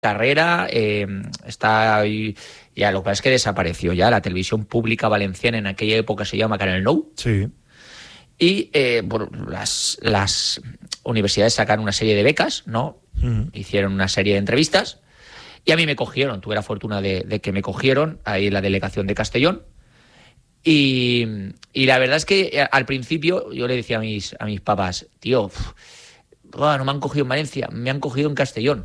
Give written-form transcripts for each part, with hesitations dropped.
carrera, está ahí, ya lo que pasa es que desapareció ya la televisión pública valenciana, en aquella época se llama Canal Nou. Sí. Y bueno, las universidades sacaron una serie de becas, ¿no? Hicieron una serie de entrevistas y a mí me cogieron. Tuve la fortuna de que me cogieron ahí en la delegación de Castellón. Y la verdad es que al principio yo le decía a mis papás, tío, no me han cogido en Valencia, me han cogido en Castellón.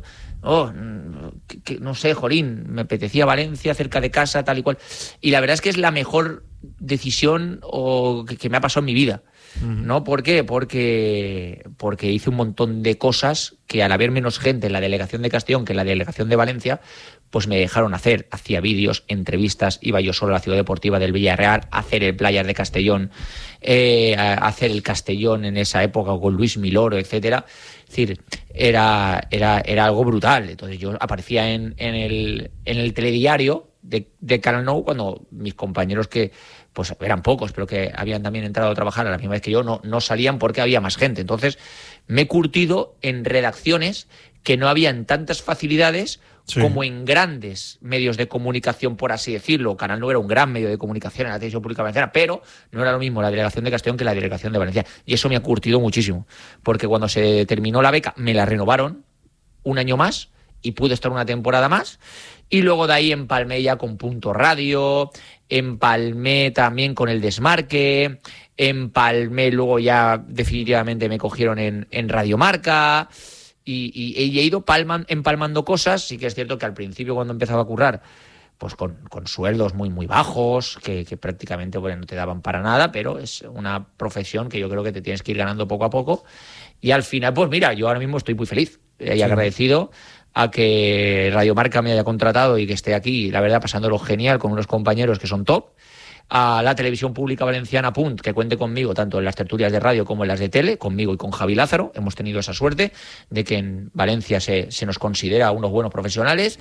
No sé, jolín, me apetecía Valencia, cerca de casa, tal y cual. Y la verdad es que es la mejor decisión que me ha pasado en mi vida. ¿No? ¿Por qué? Porque hice un montón de cosas que, al haber menos gente en la delegación de Castellón que en la delegación de Valencia, pues me dejaron hacer. Hacía vídeos, entrevistas, iba yo solo a la ciudad deportiva del Villarreal a hacer el Playas de Castellón, a hacer el Castellón en esa época con Luis Miloro, etcétera. Es decir, era algo brutal. Entonces yo aparecía en el telediario de Canal Nou cuando mis compañeros, que pues eran pocos, pero que habían también entrado a trabajar a la misma vez que yo, no salían porque había más gente. Entonces me he curtido en redacciones que no habían tantas facilidades como en grandes medios de comunicación, por así decirlo. Canal Nou era un gran medio de comunicación en la televisión pública valenciana, pero no era lo mismo la delegación de Castellón que la delegación de Valencia. Y eso me ha curtido muchísimo, porque cuando se terminó la beca me la renovaron un año más y pude estar una temporada más. Y luego de ahí empalmé ya con Punto Radio, empalmé también con El Desmarque, empalmé luego ya definitivamente me cogieron en Radio Marca y he ido empalmando cosas. Sí que es cierto que al principio, cuando empezaba a currar, pues con sueldos muy muy bajos, que prácticamente no te daban para nada, pero es una profesión que yo creo que te tienes que ir ganando poco a poco. Y al final, pues mira, yo ahora mismo estoy muy feliz y agradecido a que Radio Marca me haya contratado y que esté aquí, la verdad, pasándolo genial con unos compañeros que son top. A la Televisión Pública Valenciana, que cuente conmigo tanto en las tertulias de radio como en las de tele, conmigo y con Javi Lázaro. Hemos tenido esa suerte de que en Valencia se nos considera unos buenos profesionales.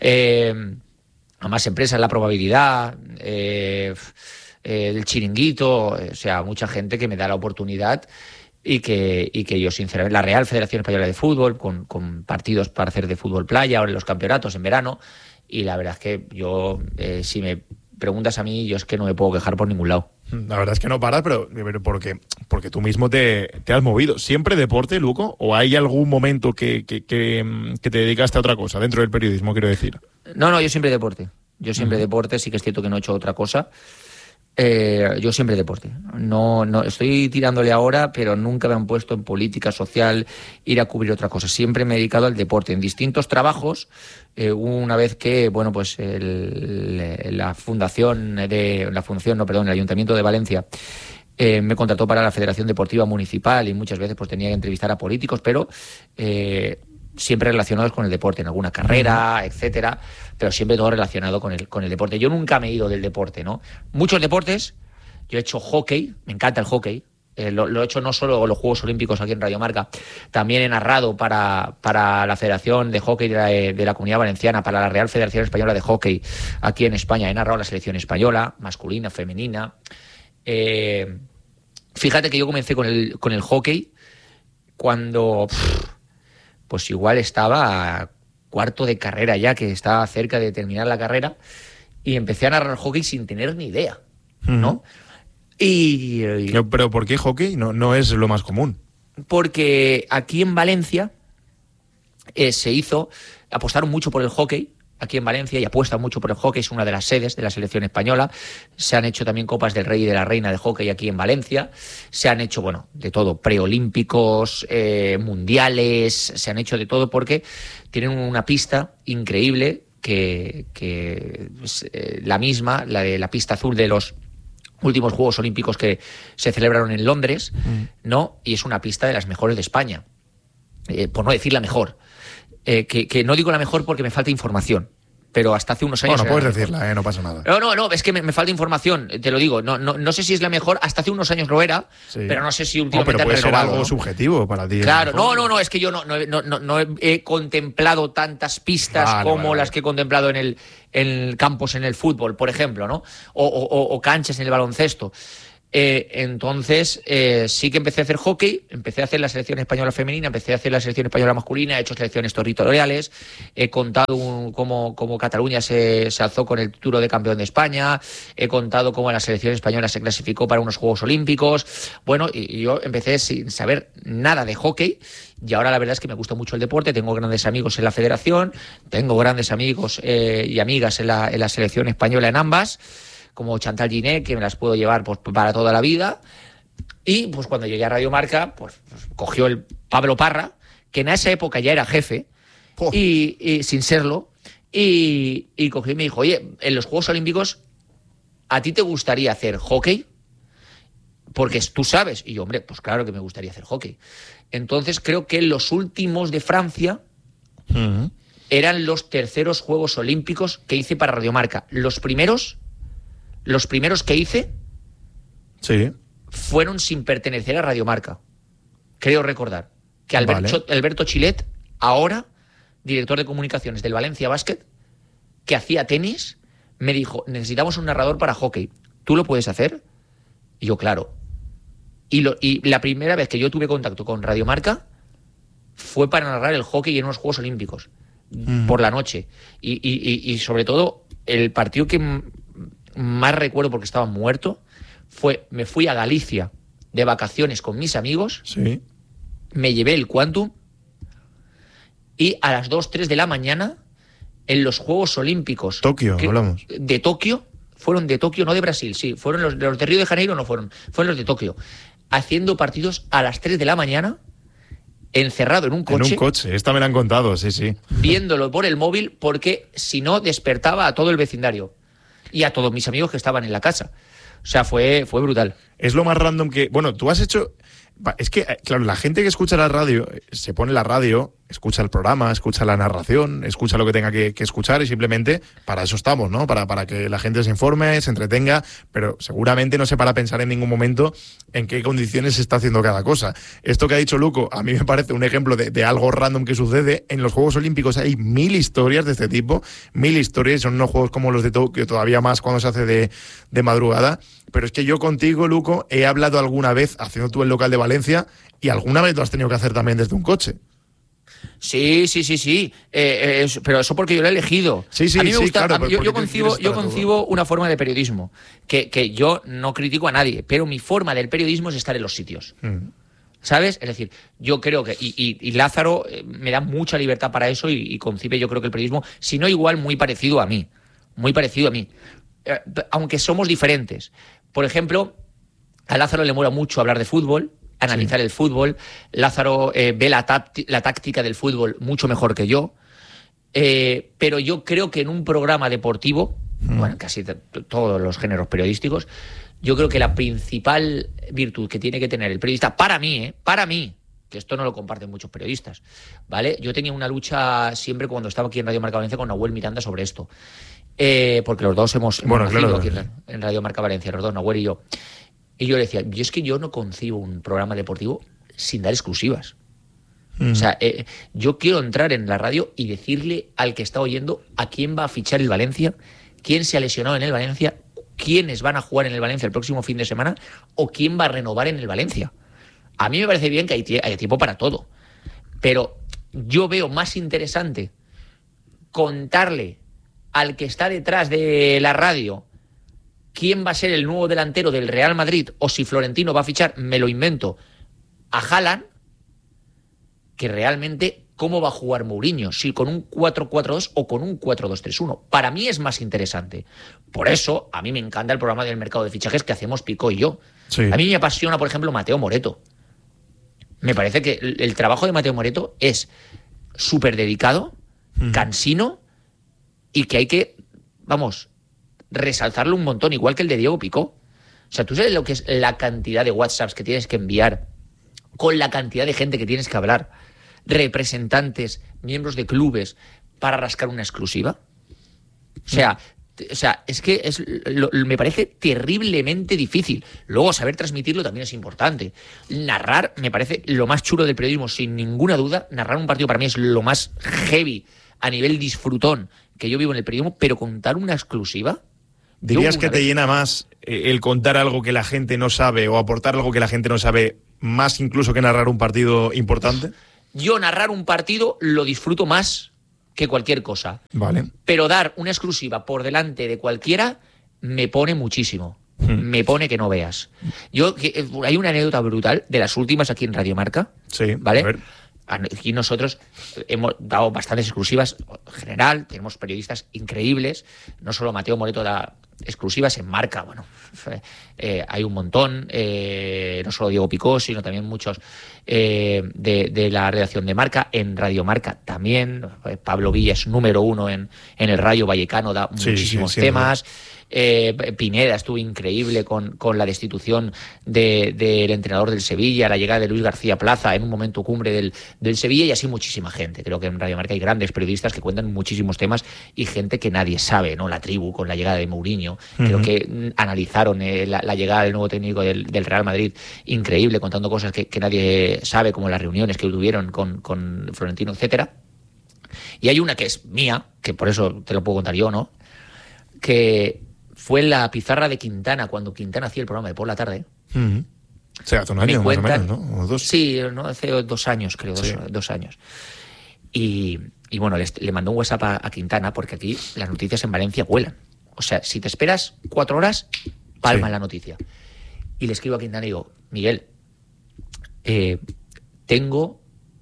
A más empresas, La Probabilidad, el Chiringuito, o sea, mucha gente que me da la oportunidad. Y que yo, sinceramente, la Real Federación Española de Fútbol, con partidos para hacer de fútbol playa, ahora en los campeonatos, en verano, y la verdad es que yo, si me preguntas a mí, yo es que no me puedo quejar por ningún lado. La verdad es que no paras, pero porque tú mismo te has movido. ¿Siempre deporte, Luco? ¿O hay algún momento que te dedicaste a otra cosa, dentro del periodismo, quiero decir? No, yo siempre deporte. Yo siempre deporte, sí que es cierto que no he hecho otra cosa. Yo siempre deporte. No estoy tirándole ahora, pero nunca me han puesto en política social, ir a cubrir otra cosa. Siempre me he dedicado al deporte en distintos trabajos. Una vez que, bueno, pues el Ayuntamiento de Valencia me contrató para la Federación Deportiva Municipal, y muchas veces pues tenía que entrevistar a políticos, pero siempre relacionados con el deporte, en alguna carrera, etcétera, pero siempre todo relacionado con el deporte. Yo nunca me he ido del deporte, ¿no? Muchos deportes. Yo he hecho hockey, me encanta el hockey. Lo he hecho no solo en los Juegos Olímpicos aquí en Radio Marca, también he narrado para la Federación de Hockey de la Comunidad Valenciana, para la Real Federación Española de Hockey aquí en España. He narrado la selección española, masculina, femenina. Fíjate que yo comencé con el hockey cuando pues igual estaba a cuarto de carrera ya, que estaba cerca de terminar la carrera, y empecé a narrar hockey sin tener ni idea, ¿no? ¿Pero por qué hockey? No es lo más común. Porque aquí en Valencia apostaron mucho por el hockey, aquí en Valencia, y apuestan mucho por el hockey, es una de las sedes de la selección española. Se han hecho también Copas del Rey y de la Reina de hockey aquí en Valencia. Se han hecho, de todo, preolímpicos, mundiales, se han hecho de todo, porque tienen una pista increíble que la misma, la de la pista azul de los últimos Juegos Olímpicos que se celebraron en Londres, ¿no? Y es una pista de las mejores de España, por no decir la mejor. Que no digo la mejor porque me falta información, pero hasta hace unos años... Bueno, puedes decirla, no pasa nada. No, es que me falta información, te lo digo. No sé si es la mejor, hasta hace unos años lo era, sí, pero no sé si últimamente pero puede han renovado, ser algo subjetivo para ti. Claro, no, es que yo no he contemplado tantas pistas como las que he contemplado en campos en el fútbol, por ejemplo, ¿no? O canchas en el baloncesto. Entonces, sí que empecé a hacer hockey, empecé a hacer la selección española femenina, empecé a hacer la selección española masculina, he hecho selecciones territoriales, he contado cómo Cataluña se alzó con el título de campeón de España, he contado cómo la selección española se clasificó para unos Juegos Olímpicos. Bueno, y yo empecé sin saber nada de hockey, y ahora la verdad es que me gusta mucho el deporte, tengo grandes amigos en la federación, tengo grandes amigos y amigas en la selección española en ambas, como Chantal Giné, que me las puedo llevar pues, para toda la vida. Y pues cuando llegué a Radio Marca, pues cogió el Pablo Parra, que en esa época ya era jefe, y sin serlo, y cogió y me dijo, oye, en los Juegos Olímpicos, ¿a ti te gustaría hacer hockey? Porque tú sabes. Y yo, hombre, pues claro que me gustaría hacer hockey. Entonces creo que los últimos de Francia eran los terceros Juegos Olímpicos que hice para Radio Marca. Los primeros que hice fueron sin pertenecer a Radio Marca. Creo recordar que Alberto Chilet, ahora director de comunicaciones del Valencia Basket, que hacía tenis, me dijo, necesitamos un narrador para hockey. ¿Tú lo puedes hacer? Y yo, claro. Y la primera vez que yo tuve contacto con Radio Marca fue para narrar el hockey en unos Juegos Olímpicos por la noche. Y sobre todo, el partido que más recuerdo, porque estaba muerto, me fui a Galicia de vacaciones con mis amigos, me llevé el Quantum, y a las 2, 3 de la mañana, en los Juegos Olímpicos hablamos de Tokio, fueron de Tokio, no de Brasil, sí, fueron los de Río de Janeiro, no fueron los de Tokio, haciendo partidos a las 3 de la mañana, encerrado en un coche. En un coche, esta me la han contado, sí. Viéndolo por el móvil, porque si no despertaba a todo el vecindario y a todos mis amigos que estaban en la casa. O sea, fue brutal. Es lo más random que... Bueno, tú has hecho... Es que, claro, la gente que escucha la radio, se pone la radio, escucha el programa, escucha la narración, escucha lo que tenga que escuchar, y simplemente para eso estamos, ¿no? Para que la gente se informe, se entretenga, pero seguramente no se para a pensar en ningún momento en qué condiciones se está haciendo cada cosa. Esto que ha dicho Luco, a mí me parece un ejemplo de algo random que sucede. En los Juegos Olímpicos hay 1000 historias de este tipo, 1000 historias, son unos juegos como los de Tokio, todavía más cuando se hace de madrugada. Pero es que yo contigo, Luco, he hablado alguna vez, haciendo tú el local de Valencia, y alguna vez lo has tenido que hacer también desde un coche. Sí. Pero eso porque yo lo he elegido. Sí, a mí me gusta, claro, yo concibo una forma de periodismo, que yo no critico a nadie, pero mi forma del periodismo es estar en los sitios. ¿Sabes? Es decir, yo creo que... Y Lázaro me da mucha libertad para eso, y concibe, yo creo que el periodismo, si no igual, muy parecido a mí. Aunque somos diferentes. Por ejemplo, a Lázaro le mola mucho hablar de fútbol, analizar el fútbol. Lázaro ve la táctica del fútbol mucho mejor que yo. Pero yo creo que en un programa deportivo, bueno, casi todos los géneros periodísticos, yo creo que la principal virtud que tiene que tener el periodista, para mí, que esto no lo comparten muchos periodistas, ¿vale? Yo tenía una lucha siempre cuando estaba aquí en Radio Marca Valencia con Nahuel Miranda sobre esto. Porque los dos hemos nacido aquí en Radio Marca Valencia, los dos, Nahuel y yo. Y yo le decía, es que yo no concibo un programa deportivo sin dar exclusivas. O sea, yo quiero entrar en la radio y decirle al que está oyendo a quién va a fichar el Valencia, quién se ha lesionado en el Valencia, quiénes van a jugar en el Valencia el próximo fin de semana, o quién va a renovar en el Valencia. A mí me parece bien que hay tiempo para todo, pero yo veo más interesante contarle al que está detrás de la radio quién va a ser el nuevo delantero del Real Madrid, o si Florentino va a fichar, me lo invento, a Haaland, que realmente cómo va a jugar Mourinho, si con un 4-4-2 o con un 4-2-3-1. Para mí es más interesante. Por eso, a mí me encanta el programa del mercado de fichajes que hacemos Pico y yo. Sí. A mí me apasiona, por ejemplo, Mateo Moreto. Me parece que el trabajo de Mateo Moreto es súper dedicado, cansino, y que hay que, resaltarlo un montón, igual que el de Diego Picó. O sea, tú sabes lo que es la cantidad de WhatsApps que tienes que enviar, con la cantidad de gente que tienes que hablar, representantes, miembros de clubes, para rascar una exclusiva. O sea, es que me parece terriblemente difícil. Luego, saber transmitirlo también es importante. Narrar, me parece lo más chulo del periodismo, sin ninguna duda. Narrar un partido para mí es lo más heavy a nivel disfrutón que yo vivo en el periodismo, pero contar una exclusiva ¿Dirías que te llena más el contar algo que la gente no sabe o aportar algo que la gente no sabe, más incluso que narrar un partido importante? Yo narrar un partido lo disfruto más que cualquier cosa. Vale. Pero dar una exclusiva por delante de cualquiera me pone muchísimo. Me pone que no veas. Hay una anécdota brutal de las últimas aquí en Radio Marca. Sí, ¿vale? a ver. Aquí nosotros hemos dado bastantes exclusivas. En general, tenemos periodistas increíbles. No solo Mateo Moreto da exclusivas en Marca. Bueno, hay un montón. No solo Diego Picó, sino también muchos de la redacción de Marca. En Radio Marca también. Pablo Villa es número 1 en el Rayo Vallecano, da muchísimos temas. Pineda estuvo increíble con la destitución del entrenador del Sevilla, la llegada de Luis García Plaza en un momento cumbre del Sevilla, y así muchísima gente. Creo que en Radio Marca hay grandes periodistas que cuentan muchísimos temas y gente que nadie sabe, ¿no? La Tribu con la llegada de Mourinho, creo que analizaron la llegada del nuevo técnico del Real Madrid, increíble, contando cosas que nadie sabe, como las reuniones que tuvieron con Florentino, etcétera. Y hay una que es mía, que por eso te lo puedo contar yo, ¿no? Que fue la pizarra de Quintana, cuando Quintana hacía el programa de por la tarde. O sea, hace un año más o menos, ¿no? ¿O dos? Sí, ¿no? Hace 2 años, creo, 2 años. Y bueno, le mandó un WhatsApp a Quintana, porque aquí las noticias en Valencia vuelan. O sea, si te esperas 4 horas, palma la noticia. Y le escribo a Quintana y digo, Miguel, tengo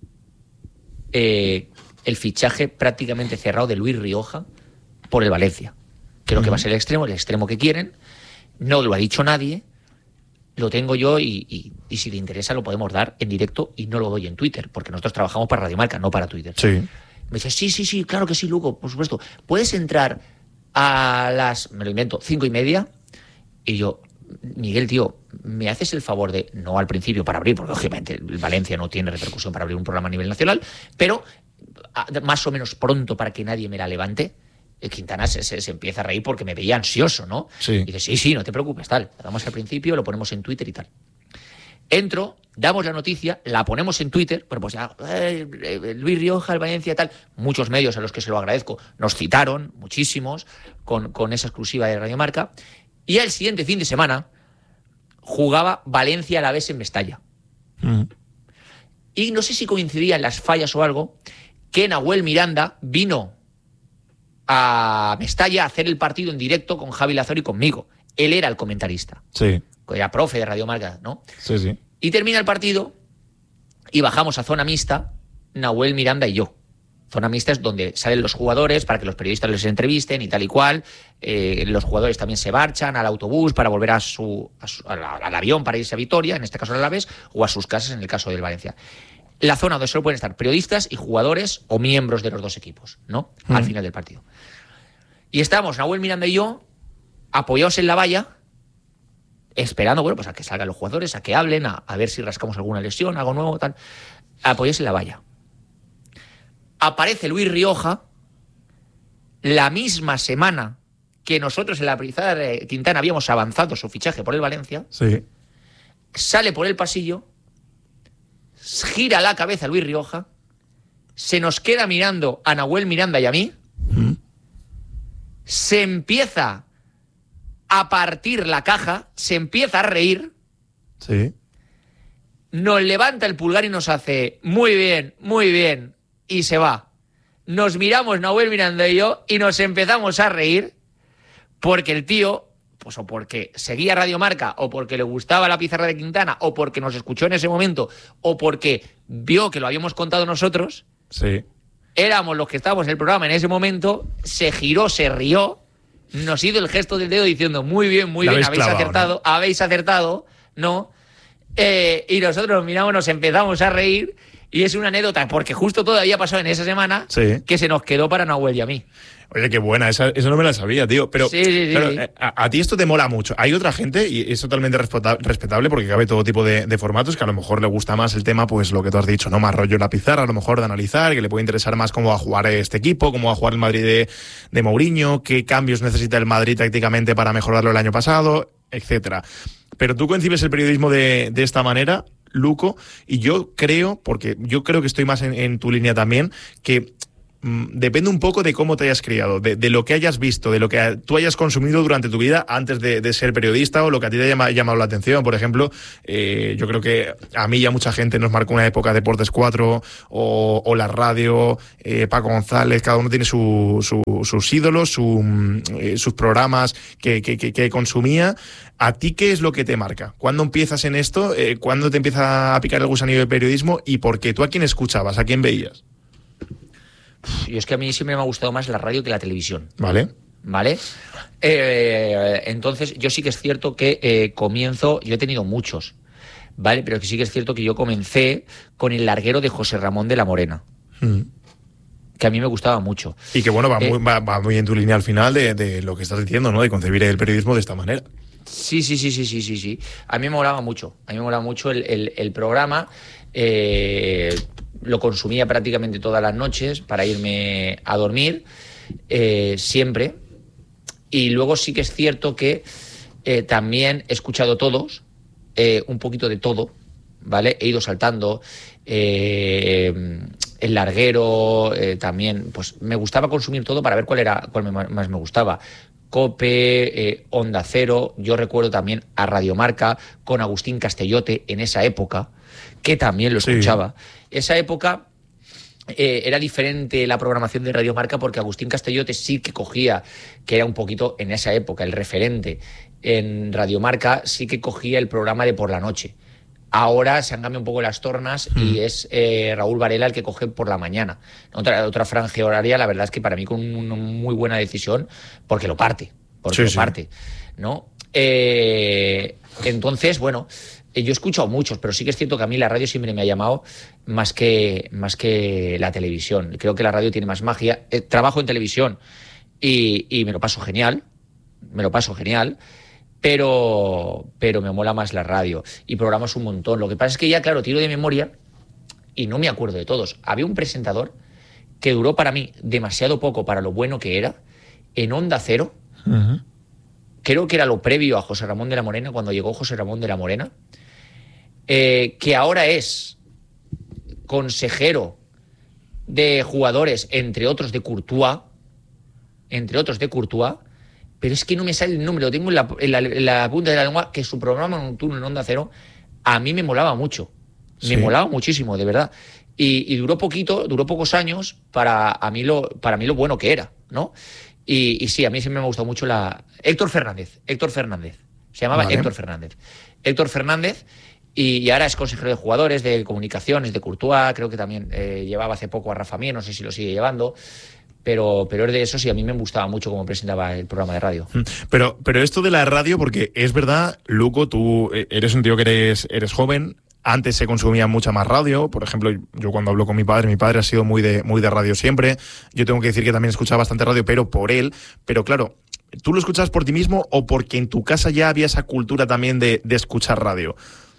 el fichaje prácticamente cerrado de Luis Rioja por el Valencia. Creo que va a ser el extremo que quieren. No lo ha dicho nadie. Lo tengo yo y si te interesa lo podemos dar en directo, y no lo doy en Twitter, porque nosotros trabajamos para Radio Marca, no para Twitter. Sí. Me dice, sí, claro que sí, Luco, por supuesto. ¿Puedes entrar a las, me lo invento, 5:30? Y yo, Miguel, tío, ¿me haces el favor de, no al principio para abrir, porque obviamente el Valencia no tiene repercusión para abrir un programa a nivel nacional, pero más o menos pronto, para que nadie me la levante? Quintana se empieza a reír porque me veía ansioso, ¿no? Sí. Y dice, sí, no te preocupes, tal. La damos al principio, lo ponemos en Twitter y tal. Entro, damos la noticia, la ponemos en Twitter, bueno, pues ya, Luis Rioja, el Valencia, tal. Muchos medios a los que se lo agradezco nos citaron, muchísimos, con esa exclusiva de Radio Marca. Y al siguiente fin de semana jugaba Valencia Alavés en Mestalla. Y no sé si coincidían las fallas o algo, que Nahuel Miranda vino a Mestalla a hacer el partido en directo con Javi Lázaro y conmigo. Él era el comentarista. Sí. Era profe de Radio Marca, ¿no? Sí. Y termina el partido y bajamos a zona mixta, Nahuel Miranda y yo. Zona mixta es donde salen los jugadores para que los periodistas les entrevisten y tal y cual. Los jugadores también se marchan al autobús para volver al avión para irse a Vitoria, en este caso al Alavés, o a sus casas en el caso del Valencia. La zona donde solo pueden estar periodistas y jugadores o miembros de los dos equipos, ¿no? Al final del partido. Y estábamos, Nahuel Miranda y yo, apoyados en la valla, esperando, bueno, pues a que salgan los jugadores, a que hablen, a ver si rascamos alguna lesión, algo nuevo, tal. Apoyados en la valla. Aparece Luis Rioja la misma semana que nosotros en la pizarra de Quintana habíamos avanzado su fichaje por el Valencia. Sí. Sale por el pasillo, gira la cabeza Luis Rioja, se nos queda mirando a Nahuel Miranda y a mí, se empieza a partir la caja, se empieza a reír, nos levanta el pulgar y nos hace muy bien, y se va. Nos miramos Nahuel Miranda y yo y nos empezamos a reír porque el tío, pues o porque seguía Radio Marca, o porque le gustaba la pizarra de Quintana, o porque nos escuchó en ese momento, o porque vio que lo habíamos contado nosotros. Sí. Éramos los que estábamos en el programa en ese momento, se giró, se rió, nos hizo el gesto del dedo diciendo muy bien, habéis acertado, ¿no? Y nosotros nos miramos, nos empezamos a reír, y es una anécdota, porque justo todavía pasó en esa semana que se nos quedó para Nahuel y a mí. Oye, qué buena, eso no me la sabía, tío. Pero claro, a ti esto te mola mucho. Hay otra gente, y es totalmente respetable, porque cabe todo tipo de formatos, que a lo mejor le gusta más el tema, pues lo que tú has dicho, ¿no? Más rollo en la pizarra, a lo mejor de analizar, que le puede interesar más cómo va a jugar este equipo, cómo va a jugar el Madrid de Mourinho, qué cambios necesita el Madrid tácticamente para mejorarlo el año pasado, etcétera. Pero tú concibes el periodismo de esta manera, Luco, y yo creo, porque yo creo que estoy más en tu línea también, que depende un poco de cómo te hayas criado, de lo que hayas visto, de lo que tú hayas consumido durante tu vida antes de ser periodista o lo que a ti te haya llamado la atención. Por ejemplo, yo creo que a mí y a mucha gente nos marcó una época Deportes 4 o la radio, Paco González, cada uno tiene sus ídolos, sus programas que consumía. ¿A ti qué es lo que te marca? ¿Cuándo empiezas en esto? ¿Cuándo te empieza a picar el gusanillo de periodismo? ¿Y por qué? ¿Tú a quién escuchabas? ¿A quién veías? Y es que a mí siempre me ha gustado más la radio que la televisión. Vale. Entonces, yo sí que es cierto que yo he tenido muchos, ¿vale? Pero que sí que es cierto que yo comencé con El larguero de José Ramón de la Morena. Que a mí me gustaba mucho. Y que bueno, va muy en tu línea al final de lo que estás diciendo, ¿no? De concebir el periodismo de esta manera. Sí. A mí me molaba mucho. El programa. Lo consumía prácticamente todas las noches para irme a dormir, siempre. Y luego sí que es cierto que también he escuchado todos, un poquito de todo, ¿vale? He ido saltando. El larguero, también, pues me gustaba consumir todo para ver cuál más me gustaba. COPE, Onda Cero, yo recuerdo también a Radio Marca con Agustín Castellote en esa época, que también lo escuchaba. Sí. Esa época era diferente la programación de Radio Marca porque Agustín Castellote sí que cogía, que era un poquito en esa época el referente en Radio Marca, sí que cogía el programa de por la noche. Ahora se han cambiado un poco las tornas y es Raúl Varela el que coge por la mañana. Otra franja horaria, la verdad es que para mí con una muy buena decisión, porque lo parte, ¿no? Entonces, bueno, yo he escuchado muchos, pero sí que es cierto que a mí la radio siempre me ha llamado más que la televisión. Creo que la radio tiene más magia. Trabajo en televisión y me lo paso genial, pero me mola más la radio y programas un montón. Lo que pasa es que ya, claro, tiro de memoria y no me acuerdo de todos. Había un presentador que duró para mí demasiado poco para lo bueno que era, en Onda Cero. Uh-huh. Creo que era lo previo a José Ramón de la Morena, cuando llegó José Ramón de la Morena, que ahora es consejero de jugadores, entre otros de Courtois, pero es que no me sale el nombre, lo tengo en la punta de la lengua, que su programa nocturno en Onda Cero a mí me molaba mucho, me molaba muchísimo, de verdad, y duró pocos años para mí lo bueno que era, ¿no? Y sí, a mí siempre me ha gustado mucho Héctor Fernández, se llamaba Héctor Fernández, y ahora es consejero de jugadores, de comunicaciones, de Courtois, creo que también llevaba hace poco a Rafa Mier, no sé si lo sigue llevando, pero es de eso, sí, a mí me gustaba mucho cómo presentaba el programa de radio. Pero esto de la radio, porque es verdad, Luco, tú eres un tío que eres joven. Antes se consumía mucha más radio. Por ejemplo, yo cuando hablo con mi padre ha sido muy de radio siempre. Yo tengo que decir que también escuchaba bastante radio, pero por él. Pero claro, ¿tú lo escuchabas por ti mismo o porque en tu casa ya había esa cultura también de escuchar radio?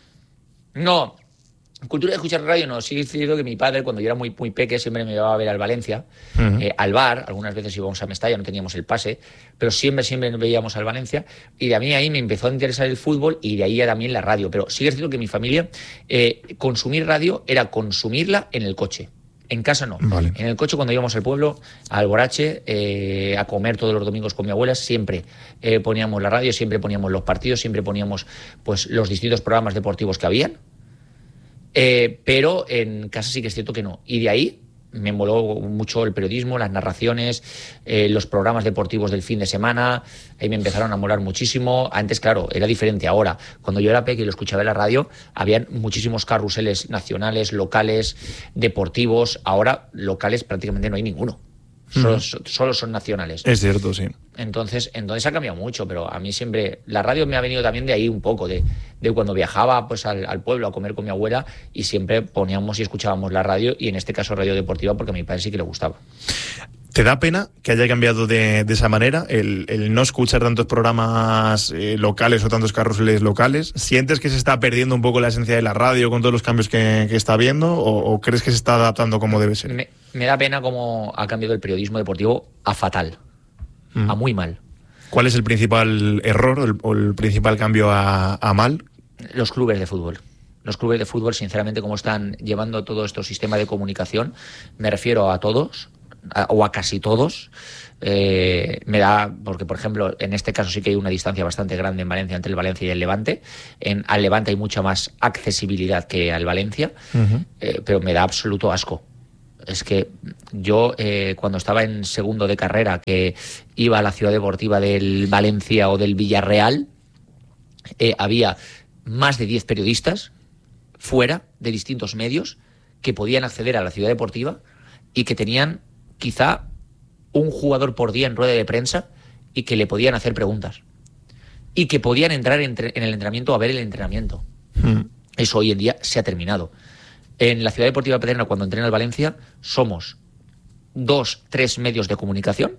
No, cultura de escuchar radio no. Sí es cierto que mi padre, cuando yo era muy peque, siempre me llevaba a ver al Valencia, al bar. Algunas veces íbamos a Mestalla, no teníamos el pase, pero siempre veíamos al Valencia. Y de a mí ahí me empezó a interesar el fútbol y de ahí también la radio. Pero sí es cierto que mi familia, consumir radio era consumirla en el coche. En casa no. Vale. En el coche, cuando íbamos al pueblo, a Alborache, a comer todos los domingos con mi abuela, siempre poníamos la radio, siempre poníamos los partidos, siempre poníamos pues los distintos programas deportivos que habían. Pero en casa sí que es cierto que no. Y de ahí me moló mucho el periodismo, las narraciones, los programas deportivos del fin de semana. Ahí me empezaron a molar muchísimo. Antes, claro, era diferente. Ahora, cuando yo era pequeño y lo escuchaba en la radio, habían muchísimos carruseles nacionales, locales, deportivos. Ahora, locales prácticamente no hay ninguno. Solo son nacionales. Es cierto, sí. Entonces ha cambiado mucho, pero a mí siempre la radio me ha venido también de ahí un poco, de cuando viajaba pues al pueblo a comer con mi abuela y siempre poníamos y escuchábamos la radio, y en este caso radio deportiva, porque a mi padre sí que le gustaba. ¿Te da pena que haya cambiado de esa manera el no escuchar tantos programas locales o tantos carruseles locales? ¿Sientes que se está perdiendo un poco la esencia de la radio con todos los cambios que está habiendo, o crees que se está adaptando como debe ser? Me da pena cómo ha cambiado el periodismo deportivo a fatal, a muy mal. ¿Cuál es el principal error o el principal cambio a mal? Los clubes de fútbol. Los clubes de fútbol, sinceramente, cómo están llevando todo este sistema de comunicación, me refiero a todos, o a casi todos. Me da, porque por ejemplo, en este caso sí que hay una distancia bastante grande en Valencia entre el Valencia y el Levante. Al Levante hay mucha más accesibilidad que al Valencia, pero me da absoluto asco. Es que yo, cuando estaba en segundo de carrera, que iba a la ciudad deportiva del Valencia o del Villarreal, había más de 10 periodistas fuera de distintos medios que podían acceder a la ciudad deportiva y que tenían quizá un jugador por día en rueda de prensa y que le podían hacer preguntas y que podían entrar en el entrenamiento a ver el entrenamiento. Eso hoy en día se ha terminado. En la ciudad deportiva Pedrena, cuando entrena el Valencia, somos 2-3 medios de comunicación.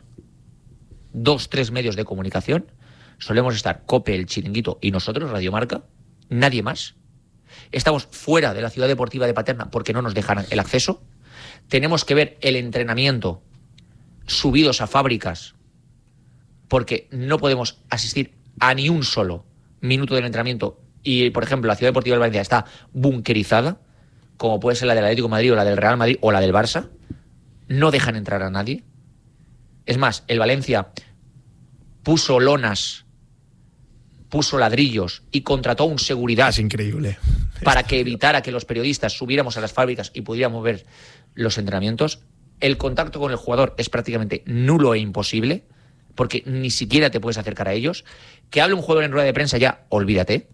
2-3 medios de comunicación. Solemos estar COPE, El Chiringuito y nosotros, Radio Marca. Nadie más. Estamos fuera de la ciudad deportiva de Paterna porque no nos dejan el acceso. Tenemos que ver el entrenamiento subidos a fábricas porque no podemos asistir a ni un solo minuto del entrenamiento. Y, por ejemplo, la ciudad deportiva de Valencia está bunkerizada, como puede ser la del Atlético de Madrid o la del Real Madrid o la del Barça. No dejan entrar a nadie. Es más, el Valencia puso lonas, puso ladrillos y contrató un seguridad. Es increíble. Para que evitara que los periodistas subiéramos a las fábricas y pudiéramos ver los entrenamientos. El contacto con el jugador es prácticamente nulo e imposible, porque ni siquiera te puedes acercar a ellos. Que hable un jugador en rueda de prensa ya, olvídate.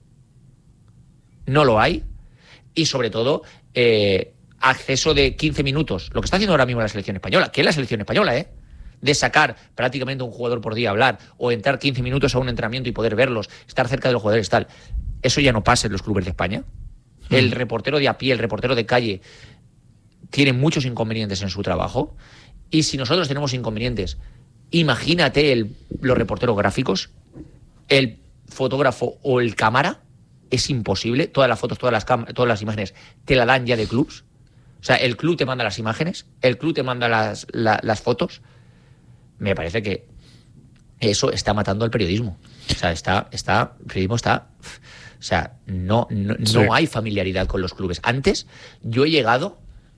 No lo hay. Y sobre todo, acceso de 15 minutos. Lo que está haciendo ahora mismo la selección española, que es la selección española, de sacar prácticamente un jugador por día a hablar, o entrar 15 minutos a un entrenamiento y poder verlos, estar cerca de los jugadores, tal. Eso ya no pasa en los clubes de España. El reportero de a pie, el reportero de calle, tiene muchos inconvenientes en su trabajo. Y si nosotros tenemos inconvenientes, imagínate los reporteros gráficos, el fotógrafo o el cámara. Es imposible. Todas las fotos, todas las imágenes te la dan ya de clubs. O sea, el club te manda las imágenes, el club te manda las fotos. Me parece que eso está matando al periodismo. O sea, el periodismo está... O sea, no hay familiaridad con los clubes. Antes, yo he llegado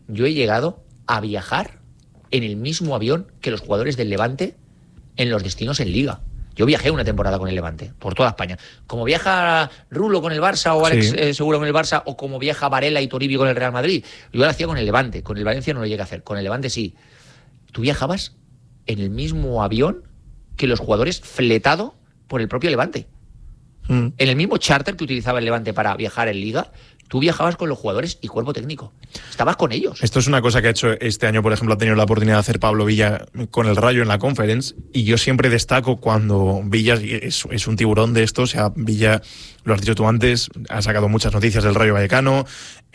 a viajar en el mismo avión que los jugadores del Levante en los destinos en Liga. Yo viajé una temporada con el Levante, por toda España. Como viaja Rulo con el Barça, o Alex Seguro con el Barça, o como viaja Varela y Toribio con el Real Madrid. Yo lo hacía con el Levante, con el Valencia no lo llegué a hacer, con el Levante sí. Tú viajabas en el mismo avión que los jugadores, fletado por el propio Levante. En el mismo charter que utilizaba el Levante para viajar en Liga, tú viajabas con los jugadores y cuerpo técnico. Estabas con ellos. Esto es una cosa que ha hecho este año, por ejemplo, ha tenido la oportunidad de hacer Pablo Villa con el Rayo en la Conference, y yo siempre destaco cuando Villa es un tiburón de esto. O sea, Villa, lo has dicho tú antes, ha sacado muchas noticias del Rayo Vallecano,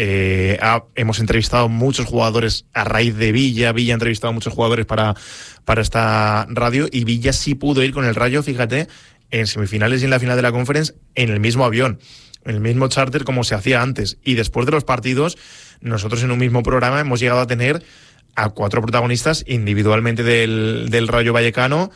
hemos entrevistado muchos jugadores a raíz de Villa ha entrevistado a muchos jugadores para esta radio, y Villa sí pudo ir con el Rayo, fíjate, en semifinales y en la final de la Conference en el mismo avión, en el mismo charter como se hacía antes. Y después de los partidos, nosotros en un mismo programa hemos llegado a tener a 4 protagonistas individualmente del Rayo Vallecano.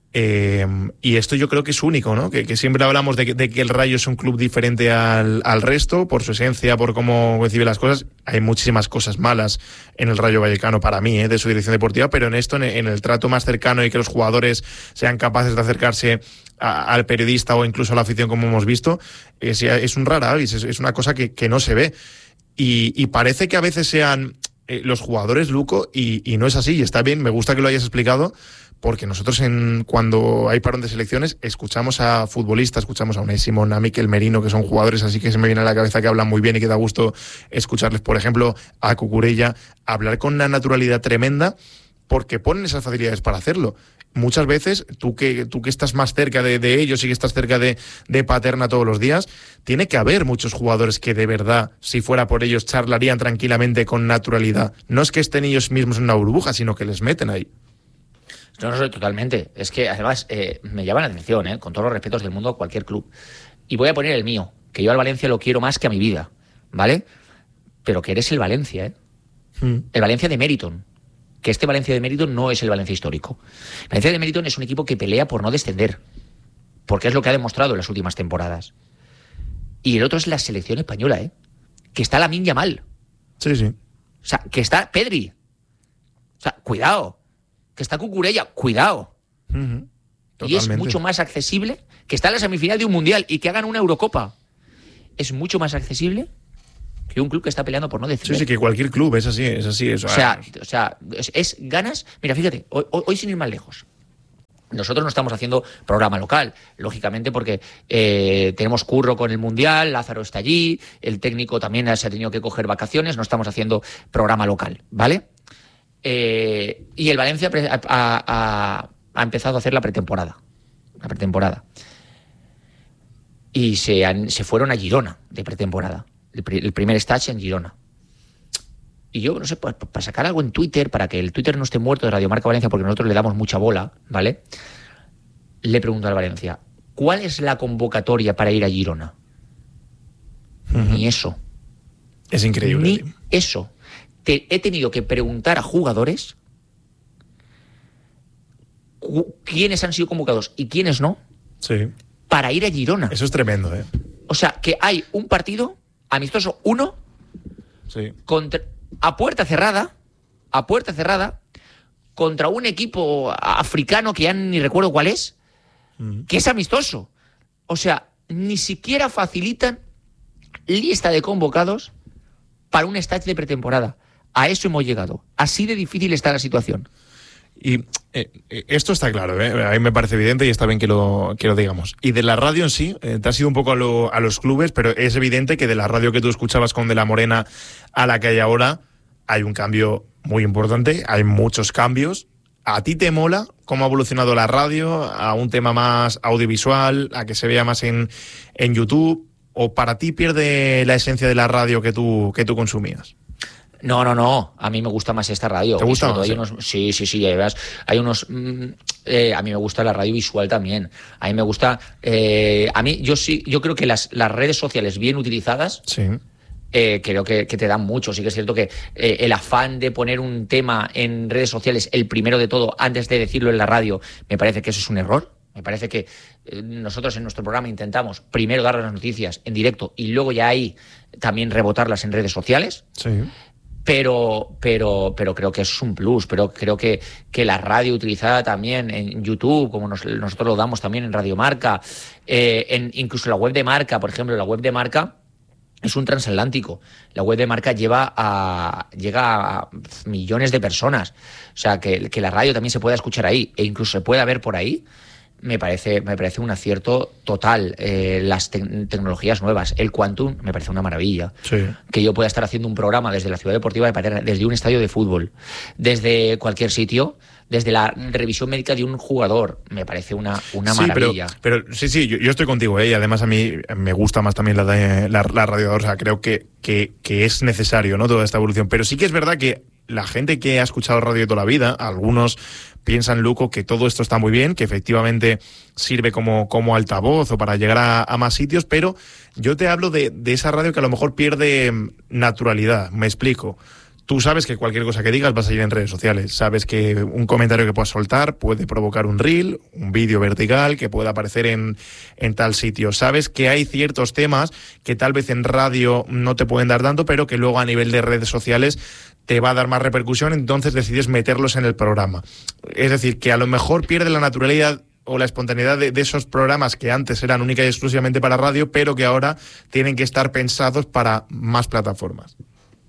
Y esto yo creo que es único, ¿no? Que siempre hablamos de que el Rayo es un club diferente al resto, por su esencia, por cómo recibe las cosas. Hay muchísimas cosas malas en el Rayo Vallecano para mí, de su dirección deportiva, pero en esto, en el trato más cercano, y que los jugadores sean capaces de acercarse al periodista o incluso a la afición, como hemos visto, es un rara avis, es una cosa que no se ve. Y parece que a veces sean los jugadores, Luco, y no es así, y está bien, me gusta que lo hayas explicado, porque nosotros cuando hay parón de selecciones escuchamos a futbolistas, escuchamos a Unai Simón, a Mikel Merino, que son jugadores así que se me viene a la cabeza que hablan muy bien y que da gusto escucharles, por ejemplo, a Cucurella, hablar con una naturalidad tremenda, porque ponen esas facilidades para hacerlo. Muchas veces, tú que estás más cerca de ellos y que estás cerca de Paterna todos los días, tiene que haber muchos jugadores que de verdad, si fuera por ellos, charlarían tranquilamente con naturalidad. No es que estén ellos mismos en una burbuja, sino que les meten ahí. No soy totalmente. Es que además me llama la atención, con todos los respetos del mundo, a cualquier club. Y voy a poner el mío, que yo al Valencia lo quiero más que a mi vida, ¿vale? Pero que eres el Valencia, El Valencia de Meriton. Que este Valencia de Meriton no es el Valencia histórico. El Valencia de Meriton es un equipo que pelea por no descender, porque es lo que ha demostrado en las últimas temporadas. Y el otro es la selección española, que está Lamine Yamal. Sí. O sea, que está Pedri. O sea, cuidado. que está Cucurella, cuidado. Y es mucho más accesible que está en la semifinal de un mundial y que hagan una Eurocopa. Es mucho más accesible que un club que está peleando por no descender. Sí, que cualquier club es así. O sea, es ganas. Mira, fíjate, hoy sin ir más lejos. Nosotros no estamos haciendo programa local, lógicamente, porque tenemos curro con el Mundial, Lázaro está allí, el técnico también se ha tenido que coger vacaciones, no estamos haciendo programa local, ¿vale? Y el Valencia ha empezado a hacer la pretemporada. Y se fueron a Girona de pretemporada. El primer stage en Girona. Y yo, no sé, para sacar algo en Twitter, para que el Twitter no esté muerto de Radio Marca Valencia, porque nosotros le damos mucha bola, ¿vale? Le pregunto al Valencia, ¿cuál es la convocatoria para ir a Girona? Ni eso. Es increíble. Ni eso. He tenido que preguntar a jugadores quiénes han sido convocados y quiénes no, sí, para ir a Girona. Eso es tremendo, ¿eh? O sea, que hay un partido amistoso, sí, a puerta cerrada, contra un equipo africano que ya ni recuerdo cuál es, que es amistoso. O sea, ni siquiera facilitan lista de convocados para un stage de pretemporada. A eso hemos llegado. Así de difícil está la situación. Y esto está claro, ¿eh? A mí me parece evidente y está bien que lo digamos. Y de la radio en sí, te has ido un poco a los clubes, pero es evidente que de la radio que tú escuchabas con De la Morena a la que hay ahora, hay un cambio muy importante, hay muchos cambios. ¿A ti te mola cómo ha evolucionado la radio a un tema más audiovisual, a que se vea más en YouTube? ¿O para ti pierde la esencia de la radio que tú consumías? No. A mí me gusta más esta radio. ¿Te gusta más? Sí. Hay unos. A mí me gusta la radio visual también. A mí me gusta. Yo creo que las redes sociales bien utilizadas. Sí. Creo que te dan mucho. Sí que es cierto que el afán de poner un tema en redes sociales, el primero de todo, antes de decirlo en la radio, me parece que eso es un error. Me parece que nosotros en nuestro programa intentamos primero dar las noticias en directo y luego ya ahí también rebotarlas en redes sociales. Sí. Pero creo que eso es un plus. Pero creo que la radio utilizada también en YouTube, como nosotros lo damos también en Radio Marca, incluso la web de Marca, por ejemplo, la web de Marca es un transatlántico. La web de Marca llega a millones de personas. O sea, que la radio también se pueda escuchar ahí e incluso se pueda ver por ahí. Me parece un acierto total. Las tecnologías nuevas, el Quantum, me parece una maravilla. Sí. Que yo pueda estar haciendo un programa desde la ciudad deportiva de Paterna, desde un estadio de fútbol, desde cualquier sitio, desde la revisión médica de un jugador, me parece una maravilla. Pero sí, yo estoy contigo, ¿eh? Y además a mí me gusta más también la radio. O sea, creo que es necesario, ¿no?, toda esta evolución. Pero sí que es verdad que la gente que ha escuchado radio toda la vida, algunos piensan, Luco, que todo esto está muy bien, que efectivamente sirve como altavoz o para llegar a más sitios, pero yo te hablo de esa radio que a lo mejor pierde naturalidad. Me explico. Tú sabes que cualquier cosa que digas vas a ir en redes sociales. Sabes que un comentario que puedas soltar puede provocar un reel, un vídeo vertical que pueda aparecer en tal sitio. Sabes que hay ciertos temas que tal vez en radio no te pueden dar tanto, pero que luego a nivel de redes sociales te va a dar más repercusión, entonces decides meterlos en el programa. Es decir, que a lo mejor pierde la naturalidad o la espontaneidad de esos programas que antes eran única y exclusivamente para radio, pero que ahora tienen que estar pensados para más plataformas.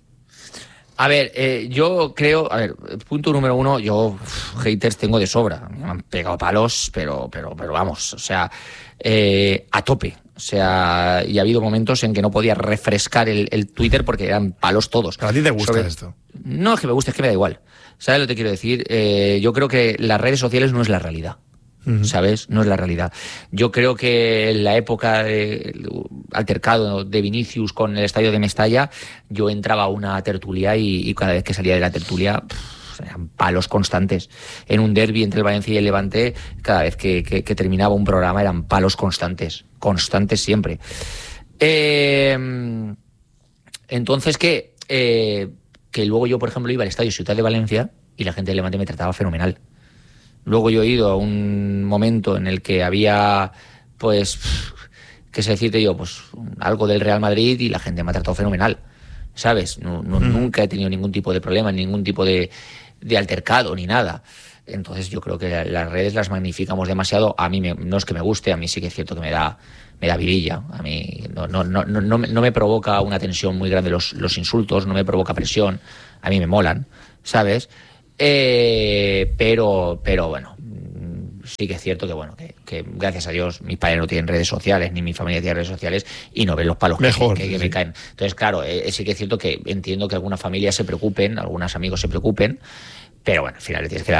A ver, yo creo, punto número uno, yo haters tengo de sobra. Me han pegado palos, pero vamos, o sea, a tope. O sea, y ha habido momentos en que no podía refrescar el Twitter porque eran palos todos. ¿A ti te gusta esto? No es que me guste, es que me da igual. ¿Sabes lo que te quiero decir? Yo creo que las redes sociales no es la realidad. ¿Sabes? No es la realidad. Yo creo que en la época del altercado de Vinicius con el estadio de Mestalla, yo entraba a una tertulia y cada vez que salía de la tertulia eran palos constantes. En un derbi entre el Valencia y el Levante, cada vez que terminaba un programa eran palos constantes siempre. Entonces, que luego yo, por ejemplo, iba al estadio Ciutat de Valencia y la gente del Levante me trataba fenomenal. Luego yo he ido a un momento en el que había, pues, qué sé decirte yo, pues algo del Real Madrid y la gente me ha tratado fenomenal, ¿sabes? Nunca he tenido ningún tipo de problema, ningún tipo de altercado ni nada. Entonces yo creo que las redes las magnificamos demasiado. A mí no es que me guste, a mí sí que es cierto que me da vidilla. A mí no me provoca una tensión muy grande los insultos, no me provoca presión. A mí me molan, ¿sabes? Pero bueno, sí que es cierto que bueno, que gracias a Dios mis padres no tienen redes sociales, ni mi familia tiene redes sociales, y no ven los palos que me caen. Entonces, claro, sí que es cierto que entiendo que algunas familias se preocupen, algunos amigos se preocupen, pero bueno, al final le tienes que dar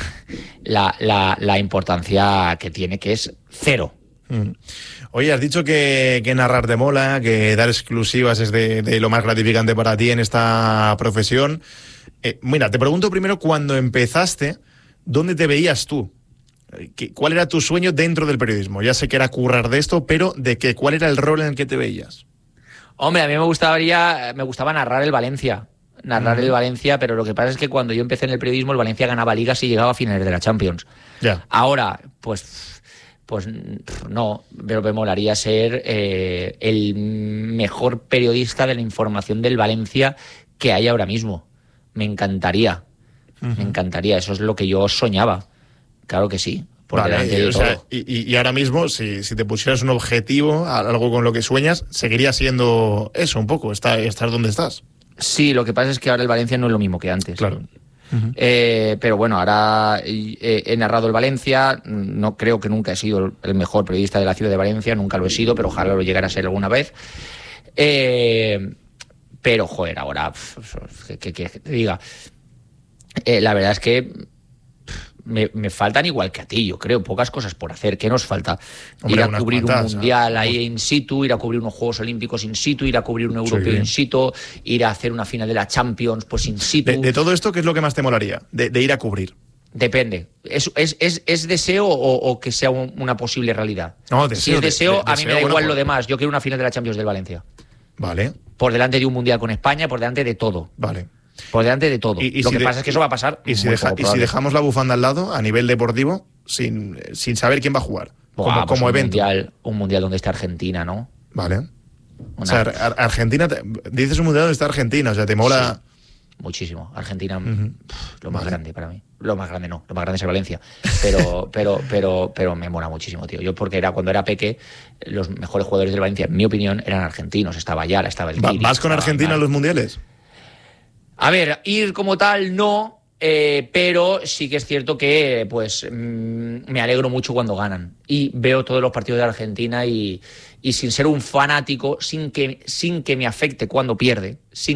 la importancia que tiene, que es cero. Oye, has dicho que narrar te mola, que dar exclusivas es de lo más gratificante para ti en esta profesión. Mira, te pregunto primero, cuando empezaste, ¿dónde te veías tú? ¿Cuál era tu sueño dentro del periodismo? Ya sé que era currar de esto, pero ¿de qué? ¿Cuál era el rol en el que te veías? Hombre, a mí me gustaba narrar el Valencia. El Valencia, pero lo que pasa es que cuando yo empecé en el periodismo, el Valencia ganaba ligas y llegaba a finales de la Champions. Ya. Ahora, pues no, pero me molaría ser el mejor periodista de la información del Valencia que hay ahora mismo. Me encantaría. Me encantaría. Eso es lo que yo soñaba. Claro que sí. Y ahora mismo, si te pusieras un objetivo, algo con lo que sueñas, seguiría siendo eso un poco, estar donde estás. Sí, lo que pasa es que ahora el Valencia no es lo mismo que antes. Claro. Pero bueno, ahora he narrado el Valencia. No creo que nunca he sido el mejor periodista de la ciudad de Valencia, nunca lo he sido, pero ojalá lo llegara a ser alguna vez. Pero, joder, ahora, que te diga, la verdad es que me faltan igual que a ti, yo creo, pocas cosas por hacer. ¿Qué nos falta? Hombre, ir a cubrir un mundial ahí in situ, ir a cubrir unos Juegos Olímpicos in situ, ir a cubrir un europeo in situ, ir a hacer una final de la Champions pues in situ. De todo esto, ¿qué es lo que más te molaría de ir a cubrir? Depende. ¿Es deseo o que sea una posible realidad? No, deseo, si es deseo, a mí me da igual lo demás. Yo quiero una final de la Champions del Valencia. Vale. Por delante de un mundial con España, por delante de todo. Vale. Por delante de todo. Lo que pasa es que eso va a pasar. Y si dejamos la bufanda al lado, a nivel deportivo, sin saber quién va a jugar, como evento. Un mundial donde está Argentina, ¿no? Vale. O sea, Argentina, dices un mundial donde está Argentina, o sea, te mola. Sí, muchísimo. Argentina, lo más grande para mí. Lo más grande no, lo más grande es el Valencia. Pero me mola muchísimo, tío. Yo, porque cuando era peque, los mejores jugadores del Valencia, en mi opinión, eran argentinos. Estaba Ayala, estaba el Kiri. ¿Vas con Argentina a los mundiales? A ver, ir como tal no, pero sí que es cierto que pues me alegro mucho cuando ganan. Y veo todos los partidos de Argentina y sin ser un fanático, sin que me afecte cuando pierde,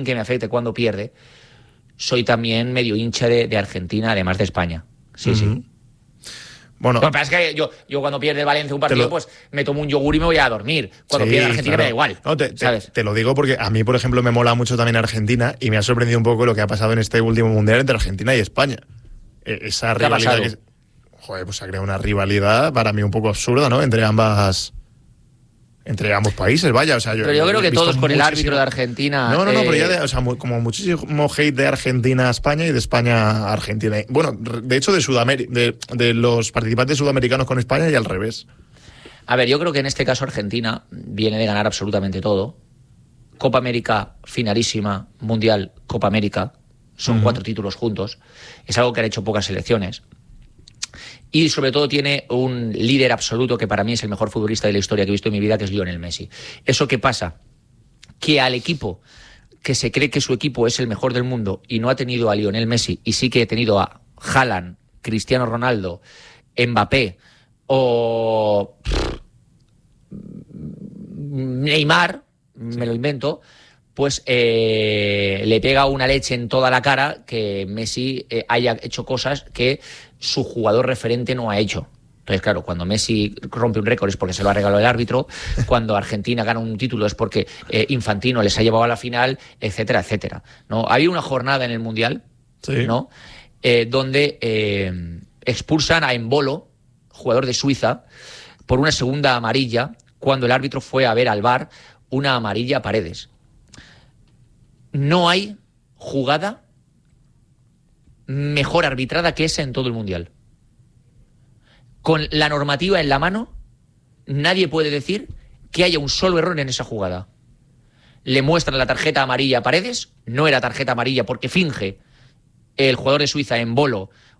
soy también medio hincha de Argentina, además de España. Sí, sí. Bueno, lo que pasa es que yo cuando pierde Valencia un partido, pues me tomo un yogur y me voy a dormir. Cuando pierde Argentina me da igual. No, te lo digo porque a mí, por ejemplo, me mola mucho también Argentina y me ha sorprendido un poco lo que ha pasado en este último mundial entre Argentina y España. Esa rivalidad pues se ha creado una rivalidad para mí un poco absurda, ¿no? Entre ambos países, vaya. O sea, pero yo creo que todos con el árbitro de Argentina. No, pero ya como muchísimo hate de Argentina a España y de España a Argentina. Bueno, de hecho, de Sudamérica, de los participantes sudamericanos con España y al revés. A ver, yo creo que en este caso Argentina viene de ganar absolutamente todo. Copa América finalísima, Mundial, Copa América. Son 4 títulos juntos. Es algo que han hecho pocas selecciones. Y sobre todo tiene un líder absoluto que para mí es el mejor futbolista de la historia que he visto en mi vida, que es Lionel Messi. ¿Eso qué pasa? Que al equipo que se cree que su equipo es el mejor del mundo y no ha tenido a Lionel Messi y sí que ha tenido a Haaland, Cristiano Ronaldo, Mbappé o Neymar, me lo invento, pues le pega una leche en toda la cara que Messi haya hecho cosas que su jugador referente no ha hecho. Entonces, claro, cuando Messi rompe un récord es porque se lo ha regalado el árbitro, cuando Argentina gana un título es porque Infantino les ha llevado a la final, etcétera, etcétera, ¿no? Había una jornada en el Mundial, sí, ¿no? Donde expulsan a Embolo, jugador de Suiza, por una segunda amarilla, cuando el árbitro fue a ver al VAR una amarilla a Paredes. No hay jugada mejor arbitrada que esa en todo el Mundial. Con la normativa en la mano, nadie puede decir que haya un solo error en esa jugada. Le muestran la tarjeta amarilla a Paredes, no era tarjeta amarilla porque finge el jugador de Suiza Embolo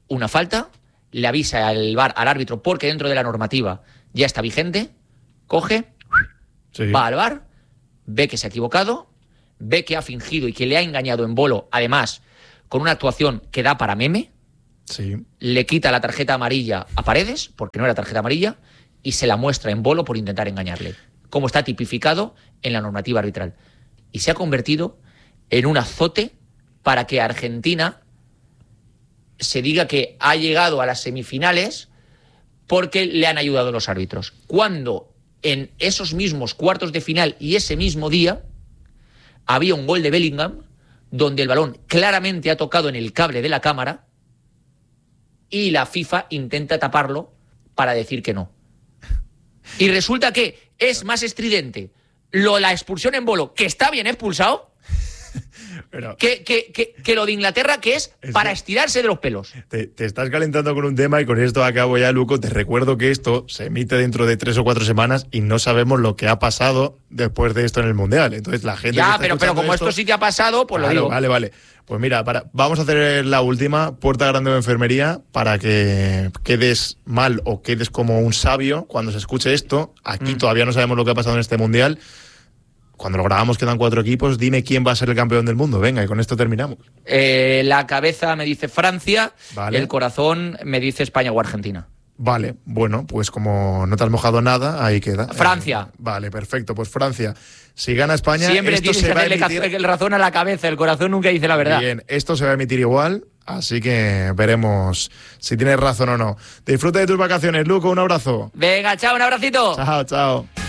una falta, le avisa al VAR, al árbitro, porque dentro de la normativa ya está vigente, coge, va al VAR, ve que se ha equivocado, ve que ha fingido y que le ha engañado en bolo, además, con una actuación que da para meme, le quita la tarjeta amarilla a Paredes, porque no era tarjeta amarilla, y se la muestra en bolo por intentar engañarle, como está tipificado en la normativa arbitral. Y se ha convertido en un azote para que Argentina se diga que ha llegado a las semifinales porque le han ayudado los árbitros. Cuando en esos mismos cuartos de final y ese mismo día había un gol de Bellingham donde el balón claramente ha tocado en el cable de la cámara y la FIFA intenta taparlo para decir que no. Y resulta que es más estridente la expulsión en bolo, que está bien expulsado, pero que lo de Inglaterra, que es para estirarse de los pelos. Te estás calentando con un tema y con esto acabo ya, Luco. Te recuerdo que esto se emite dentro de 3 o 4 semanas y no sabemos lo que ha pasado después de esto en el Mundial. Entonces la gente... Ya, pero como esto sí que ha pasado, pues claro, lo digo. Vale. Pues mira, vamos a hacer la última, puerta grande de enfermería, para que quedes mal o quedes como un sabio cuando se escuche esto. Aquí todavía no sabemos lo que ha pasado en este Mundial. Cuando lo grabamos quedan 4 equipos. Dime quién va a ser el campeón del mundo. Venga, y con esto terminamos. La cabeza me dice Francia, vale. El corazón me dice España o Argentina. Vale, bueno, pues como no te has mojado nada, ahí queda. Francia. Vale, perfecto, pues Francia. Si gana España, siempre esto tienes se va a emitir... el razón a la cabeza, el corazón nunca dice la verdad. Bien, esto se va a emitir igual, así que veremos si tienes razón o no. Disfruta de tus vacaciones, Luco, un abrazo. Venga, chao, un abracito. Chao.